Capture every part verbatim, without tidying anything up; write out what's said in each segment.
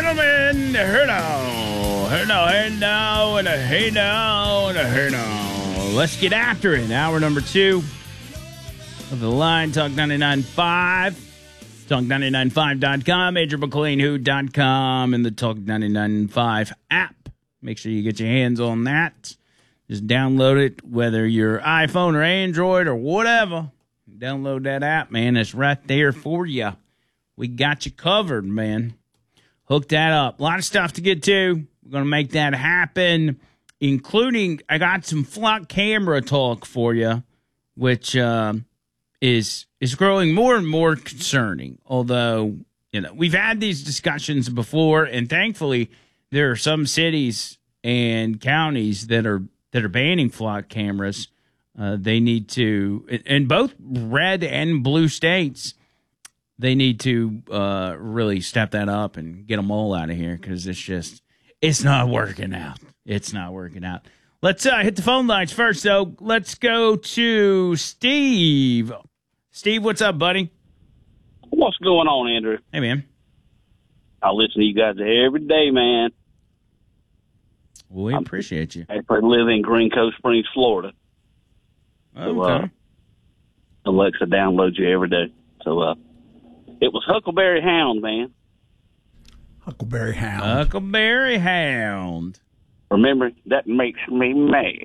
gentlemen, here now, here now, here now, and a hey now, and a here now. Let's get after it. Hour number two of the line, Talk ninety-nine point five, talk ninety-nine point five dot com, major mclean who dot com, and the Talk ninety-nine point five app. Make sure you get your hands on that. Just download it, whether you're iPhone or Android or whatever. Download that app, man. It's right there for you. We got you covered, man. Hook that up. A lot of stuff to get to. We're going to make that happen, including I got some flock camera talk for you, which uh, is is growing more and more concerning. Although, you know, we've had these discussions before, and thankfully there are some cities and counties that are that are banning flock cameras. Uh, they need to, in both red and blue states, they need to uh, really step that up and get them all out of here because it's just, it's not working out. It's not working out. Let's uh, hit the phone lines first, though. Let's go to Steve. Steve, what's up, buddy? What's going on, Andrew? Hey, man. I listen to you guys every day, man. Well, we appreciate you. I live in Green Cove Springs, Florida. Okay. So, uh, Alexa downloads you every day. So, uh, it was Huckleberry Hound, man. Huckleberry Hound. Huckleberry Hound. Remember, that makes me mad.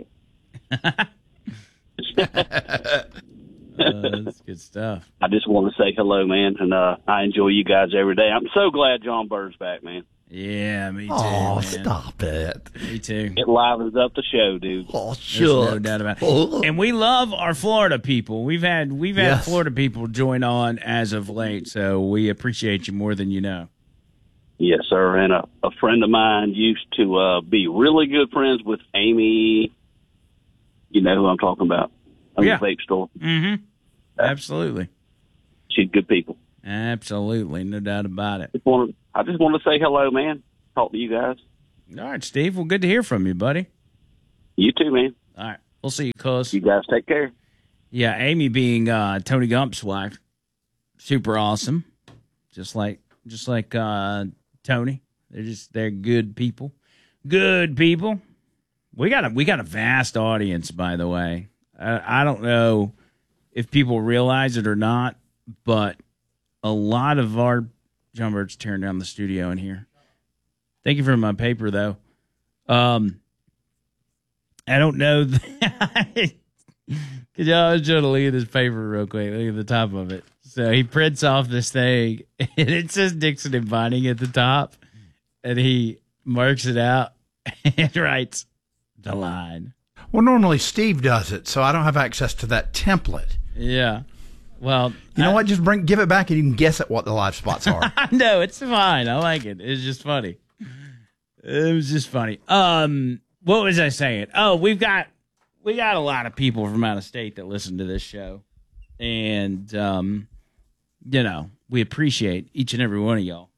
uh, that's good stuff. I just want to say hello, man, and uh, I enjoy you guys every day. I'm so glad John Bird's back, man. Yeah, me too. Oh, man. stop it. Me too. It livens up the show, dude. Oh, There's sure. no doubt about it. And we love our Florida people. We've had we've had Yes. Florida people join on as of late, so we appreciate you more than you know. Yes, sir. And a, a friend of mine used to uh, be really good friends with Amy. You know who I'm talking about? At Yeah. the vape store. Mm-hmm. Absolutely. She's good people. Absolutely. No doubt about it. Just wanted, I just want to say hello, man. Talk to you guys. All right, Steve. Well, good to hear from you, buddy. You too, man. All right. We'll see you, cuz. You guys take care. Yeah, Amy being uh, Tony Gump's wife. Super awesome. Just like just like uh, Tony. They're just they're good people. Good people. We got a we got a vast audience, by the way. I, I don't know if people realize it or not, but a lot of our John Bird's tearing down the studio in here. Thank you for my paper, though. Um, I don't know. Because I was trying to look at this paper real quick. Look at the top of it. So he prints off this thing, and it says Dixon and Binding at the top, and he marks it out and writes the line. Well, normally Steve does it, so I don't have access to that template. Yeah. Well, You know I, what? Just bring, give it back, and you can guess at what the live spots are. No, it's fine. I like it. It's just funny. It was just funny. Um, what was I saying? Oh, we've got we got a lot of people from out of state that listen to this show, and um, you know, we appreciate each and every one of y'all.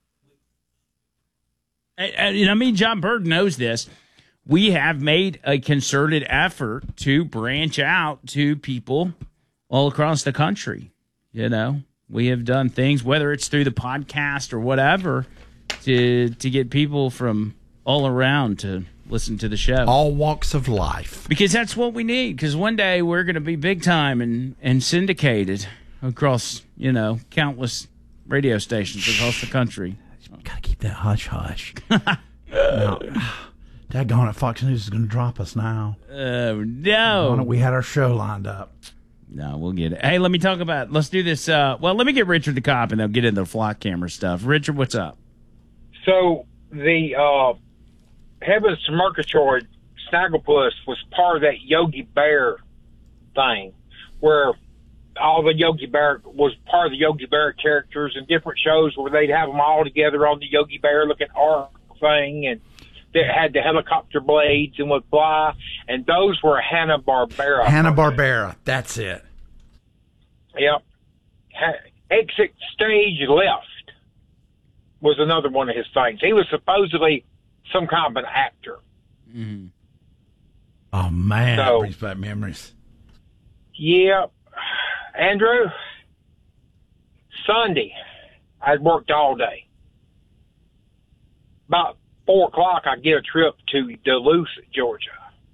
And, and, and I mean, John Bird knows this. We have made a concerted effort to branch out to people all across the country. You know, we have done things, whether it's through the podcast or whatever, to to get people from all around to listen to the show. All walks of life. Because that's what we need. Because one day we're going to be big time and, and syndicated across, you know, countless radio stations across the country. Got to keep that hush hush. No. Daggone it, Fox News is going to drop us now. Oh, no. We had our show lined up. No, we'll get it. Hey, let me talk about, let's do this. Uh, well, let me get Richard the cop, and they'll get into the flock camera stuff. Richard, what's up? So the uh, Heavens to Murgatroyd Snagglepuss was part of that Yogi Bear thing, where all the Yogi Bear was part of the Yogi Bear characters in different shows where they'd have them all together on the Yogi Bear looking arc thing, and they had the helicopter blades and would fly, and those were Hanna-Barbera. Hanna-Barbera, that's it. Yep. Ha- Exit Stage Left was another one of his things. He was supposedly some kind of an actor. Mm-hmm. Oh, man, So- that brings back memories. Yeah. Andrew, Sunday, I'd worked all day. about four o'clock, I get a trip to Duluth, Georgia,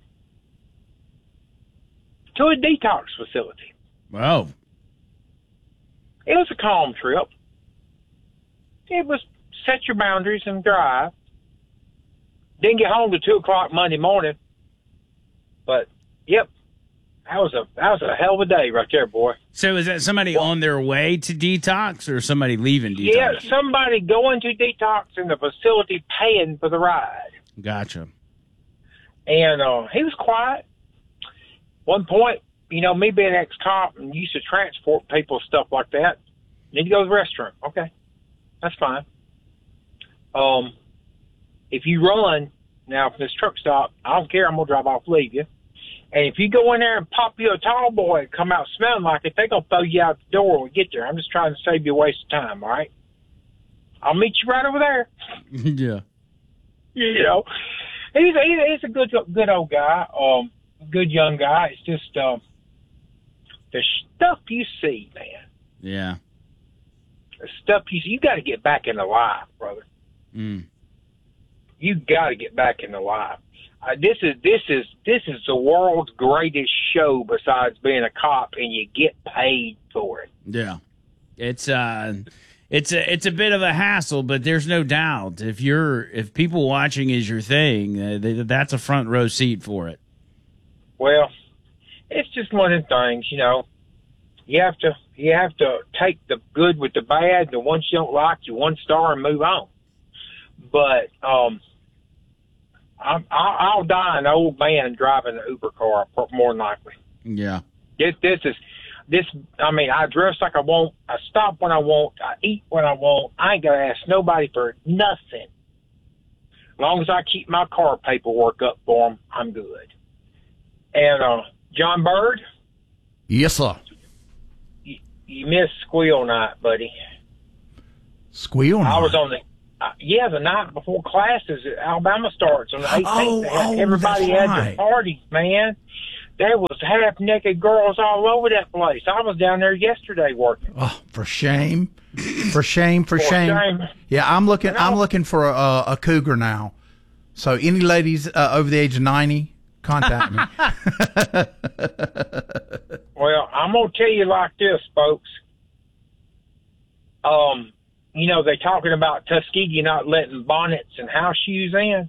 to a detox facility. Wow. It was a calm trip. It was set your boundaries and drive. Didn't get home till two o'clock Monday morning. But, yep, that was a that was a hell of a day right there, boy. So is that somebody on their way to detox or somebody leaving detox? Yeah, somebody going to detox in the facility paying for the ride. Gotcha. And uh, he was quiet. One point, you know, me being ex-cop and used to transport people, stuff like that, need to go to the restroom. Okay, that's fine. Um, if you run, now, if this truck stop, I don't care. I'm going to drive off, leave you. And if you go in there and pop you a tall boy and come out smelling like it, they're going to throw you out the door when we get there. I'm just trying to save you a waste of time, all right? I'll meet you right over there. Yeah. You know, he's a, he's a good good old guy, um, good young guy. It's just um, the stuff you see, man. Yeah. The stuff you see. You got to get back in the life, brother. Mm. You got to get back in the life. Uh, this is this is this is the world's greatest show besides being a cop, and you get paid for it. Yeah, it's uh, it's a it's a bit of a hassle, but there's no doubt if you're if people watching is your thing, uh, they, that's a front row seat for it. Well, it's just one of the things, you know. You have to you have to take the good with the bad, the ones you don't like, you one star, and move on. But um. I'm, I'll die an old man driving an Uber car, more than likely. Yeah. This, this is, this. I mean, I dress like I want. I stop when I want. I eat when I want. I ain't gonna ask nobody for nothing. As long as I keep my car paperwork up for them, I'm good. And uh, John Bird. Yes, sir. You, you missed Squeal Night, buddy. Squeal Night. I was on the. Uh, yeah, the night before classes at Alabama starts on the eighteenth. Oh, oh, everybody that's had right. their parties, man. There was half-naked girls all over that place. I was down there yesterday working. Oh, for shame, for shame, for, For shame. shame. Yeah, I'm looking. I know. I'm looking for a, a cougar now. So, any ladies uh, over the age of ninety, contact me. Well, I'm gonna tell you like this, folks. Um, you know they talking about Tuskegee not letting bonnets and house shoes in.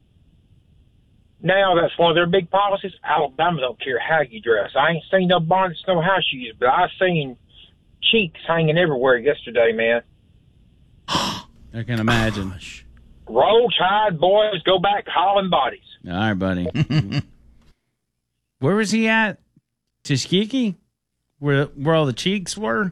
Now that's one of their big policies. Alabama don't care how you dress. I ain't seen no bonnets, no house shoes, but I seen cheeks hanging everywhere yesterday, man. I can imagine. Gosh. Roll Tide, boys, go back hauling bodies. All right, buddy. Where was he at? Tuskegee? Where where all the cheeks were?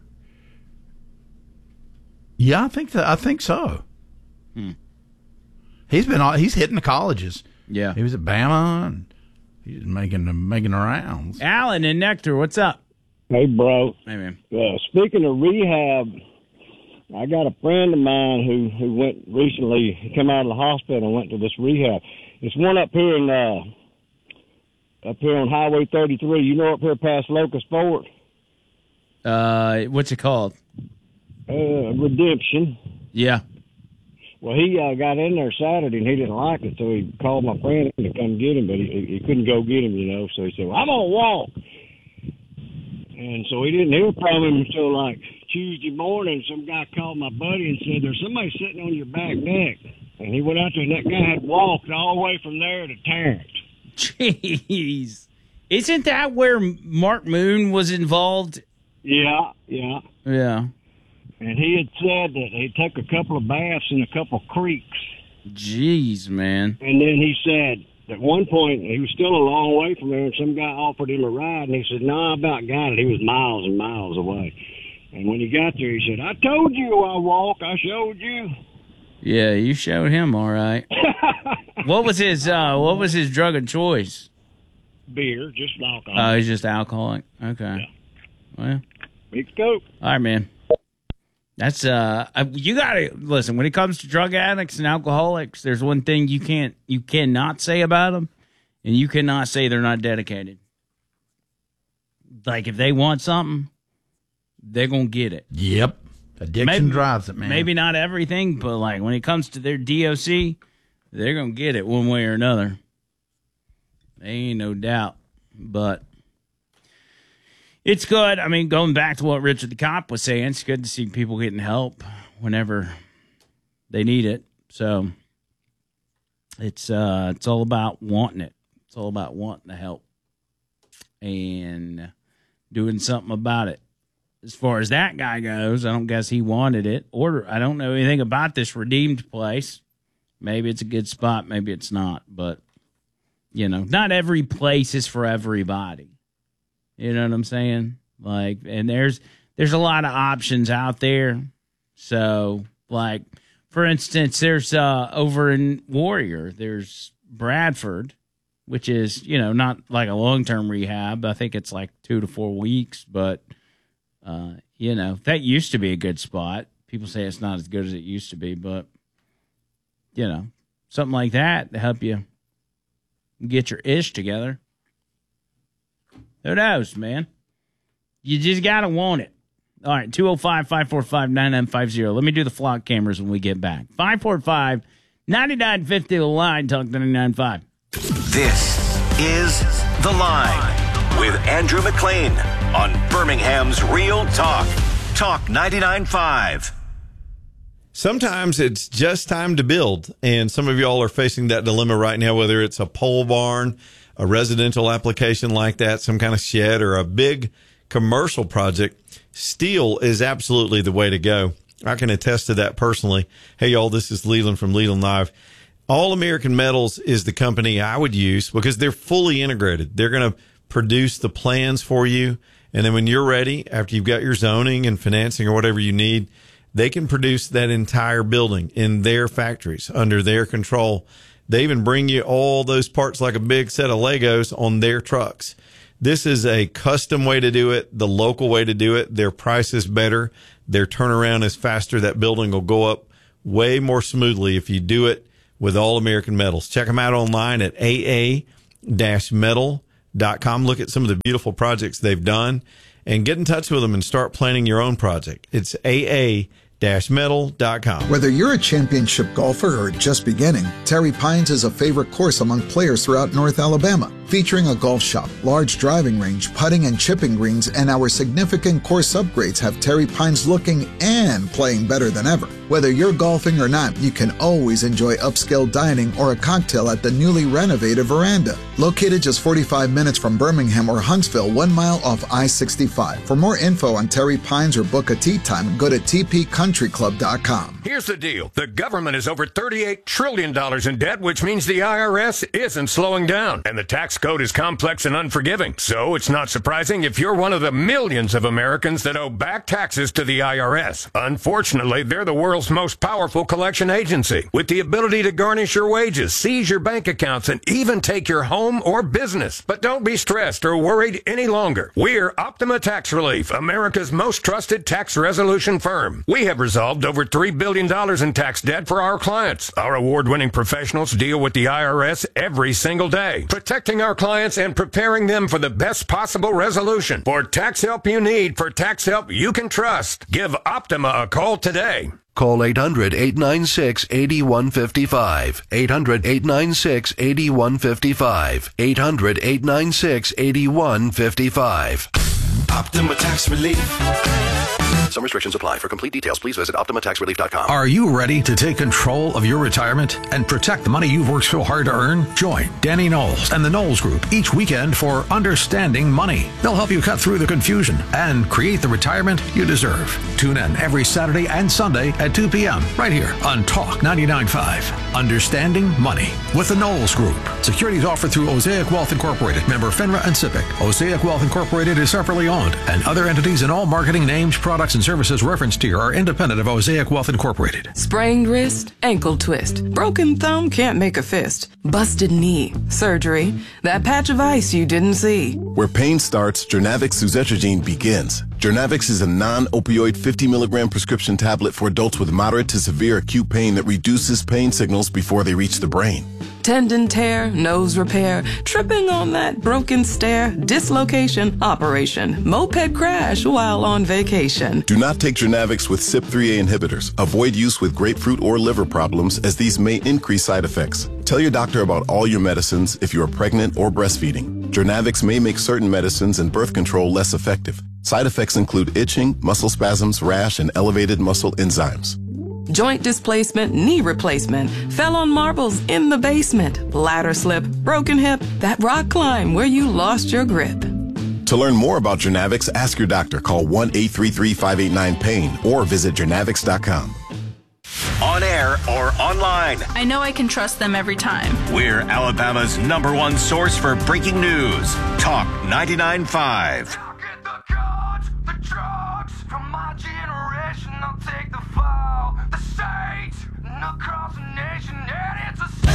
Yeah, I think that. I think so. Hmm. He's been. all- He's hitting the colleges. Yeah. He was at Bama, and he's making the making the rounds. Alan and Nectar, what's up? Hey, bro. Hey, man. Uh, speaking of rehab, I got a friend of mine who, who went recently, he came out of the hospital and went to this rehab. It's one up here in, uh, up here on Highway thirty-three. You know, up here past Locust Fort? Uh, what's it called? Uh, Redemption. Yeah. Well, he uh, got in there Saturday and he didn't like it, so he called my friend to come get him, but he, he couldn't go get him, you know. So he said, well, I'm going to walk. And so he didn't hear from him until like Tuesday morning. Some guy called my buddy and said, there's somebody sitting on your back neck. And he went out there and that guy had walked all the way from there to Tarrant. Jeez. Isn't that where Mark Moon was involved? Yeah, yeah. Yeah. And he had said that he took a couple of baths in a couple of creeks. Jeez, man. And then he said, at one point, he was still a long way from there, and some guy offered him a ride, and he said, no, I about got it. He was miles and miles away. And when he got there, he said, I told you I walk. I showed you. Yeah, you showed him all right. What was his uh what was his drug of choice? Beer, just alcohol. Oh, he's just alcoholic. Okay. Well, Big scope. all right, man. That's uh you gotta listen, when it comes to drug addicts and alcoholics, there's one thing you can't you cannot say about them, and you cannot say they're not dedicated. Like if they want something, they're gonna get it. Yep. Addiction maybe, drives it, man. Maybe not everything, but like when it comes to their D O C, they're going to get it one way or another. There ain't no doubt. But it's good. I mean, going back to what Richard the Cop was saying, it's good to see people getting help whenever they need it. So it's uh, it's all about wanting it. It's all about wanting the help and doing something about it. As far as that guy goes, I don't guess he wanted it. Or I don't know anything about this redeemed place. Maybe it's a good spot, maybe it's not. But, you know, not every place is for everybody. You know what I'm saying? Like, and there's there's a lot of options out there. So, like, for instance, there's uh, over in Warrior, there's Bradford, which is, you know, not like a long-term rehab. I think it's like two to four weeks, but, uh, you know, that used to be a good spot. People say it's not as good as it used to be, but, you know, something like that to help you get your ish together. Who knows, man? You just got to want it. All right, two oh five, five four five, nine nine five zero. Let me do the flock cameras when we get back. five four five, nine nine five zero, the line, Talk ninety-nine point five. This is The Line with Andrew McLean on Birmingham's Real Talk. Talk ninety-nine point five. Sometimes it's just time to build, and some of y'all are facing that dilemma right now, whether it's a pole barn, a residential application like that, some kind of shed, or a big commercial project. Steel is absolutely the way to go. I can attest to that personally. Hey, y'all, this is Leland from Leland Live. All American Metals is the company I would use because they're fully integrated. They're going to produce the plans for you, and then when you're ready, after you've got your zoning and financing or whatever you need, they can produce that entire building in their factories under their control. They even bring you all those parts like a big set of Legos on their trucks. This is a custom way to do it, the local way to do it. Their price is better. Their turnaround is faster. That building will go up way more smoothly if you do it with All American Metals. Check them out online at a a dash metal dot com. Look at some of the beautiful projects they've done and get in touch with them and start planning your own project. It's a a dash metal dot com. Whether you're a championship golfer or just beginning, Terry Pines is a favorite course among players throughout North Alabama. Featuring a golf shop, large driving range, putting and chipping greens, and our significant course upgrades have Terry Pines looking and playing better than ever. Whether you're golfing or not, you can always enjoy upscale dining or a cocktail at the newly renovated Veranda. Located just forty-five minutes from Birmingham or Huntsville, one mile off I sixty-five. For more info on Terry Pines or book a tee time, go to t p country club dot com. Here's the deal. The government is over thirty-eight trillion dollars in debt, which means the I R S isn't slowing down. And the tax code is complex and unforgiving. So it's not surprising if you're one of the millions of Americans that owe back taxes to the I R S. Unfortunately, they're the world's most powerful collection agency, with the ability to garnish your wages, seize your bank accounts, and even take your home or business. But don't be stressed or worried any longer. We're Optima Tax Relief, America's most trusted tax resolution firm. We have resolved over three billion dollars in tax debt for our clients. Our award-winning professionals deal with the I R S every single day, protecting our clients and preparing them for the best possible resolution. For tax help you need, for tax help you can trust, give Optima a call today. Call eight hundred, eight nine six, eight one five five. eight hundred, eight nine six, eight one five five. eight hundred, eight nine six, eight one five five. Optima Tax Relief. Some restrictions apply. For complete details, please visit optima tax relief dot com. Are you ready to take control of your retirement and protect the money you've worked so hard to earn? Join Danny Knowles and the Knowles Group each weekend for Understanding Money. They'll help you cut through the confusion and create the retirement you deserve. Tune in every Saturday and Sunday at two p.m. right here on Talk ninety-nine point five. Understanding Money with the Knowles Group. Securities offered through Osaic Wealth Incorporated, member FINRA and SIPC. Osaic Wealth Incorporated is separately owned, and other entities and all marketing names, products, and services referenced here are independent of Osaic Wealth Incorporated. Sprained wrist, ankle twist, broken thumb can't make a fist, busted knee, surgery, that patch of ice you didn't see. Where pain starts, Jernavix suzetrigine begins. Jernavix is a non-opioid fifty milligram prescription tablet for adults with moderate to severe acute pain that reduces pain signals before they reach the brain. Tendon tear, nose repair, tripping on that broken stair, dislocation, operation, moped crash while on vacation. Do not take Jernavix with C Y P three A inhibitors. Avoid use with grapefruit or liver problems, as these may increase side effects. Tell your doctor about all your medicines if you are pregnant or breastfeeding. Jernavix may make certain medicines and birth control less effective. Side effects include itching, muscle spasms, rash, and elevated muscle enzymes. Joint displacement, knee replacement, fell on marbles in the basement, ladder slip, broken hip, that rock climb where you lost your grip. To learn more about Jernavix, ask your doctor. Call one eight three three, five eight nine, pain or visit Jernavix dot com. On air or online, I know I can trust them every time. we're Alabama's number one source for breaking news. Talk ninety-nine point five.